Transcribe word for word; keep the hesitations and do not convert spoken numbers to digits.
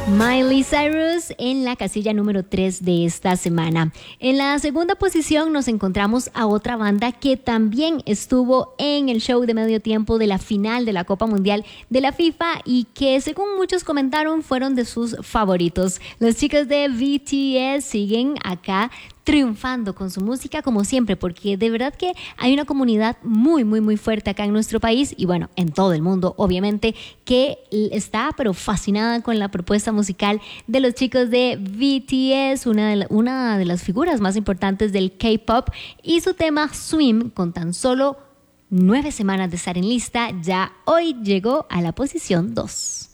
Miley Cyrus en la casilla número tres de esta semana. En la segunda posición nos encontramos a otra banda que también estuvo en el show de medio tiempo de la final de la Copa Mundial de la FIFA y que, según muchos comentaron, fueron de sus favoritos. Los chicos de B T S siguen acá triunfando con su música como siempre, porque de verdad que hay una comunidad muy, muy, muy fuerte acá en nuestro país y bueno, en todo el mundo, obviamente, que está pero fascinada con la propuesta musical de los chicos de B T S, una de, la, una de las figuras más importantes del K-pop, y su tema Swim, con tan solo nueve semanas de estar en lista, ya hoy llegó a la posición dos.